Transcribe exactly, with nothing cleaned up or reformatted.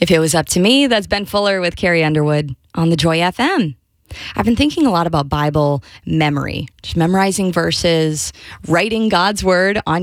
If it was up to me, that's Ben Fuller with Carrie Underwood on the Joy F M. I've been thinking a lot about Bible memory, just memorizing verses, writing God's word on